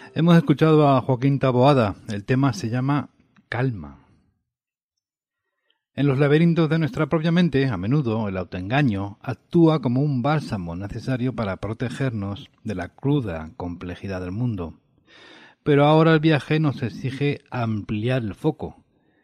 Hemos escuchado a Joaquín Taboada. El tema se llama Calma. En los laberintos de nuestra propia mente, a menudo el autoengaño actúa como un bálsamo necesario para protegernos de la cruda complejidad del mundo. Pero ahora el viaje nos exige ampliar el foco,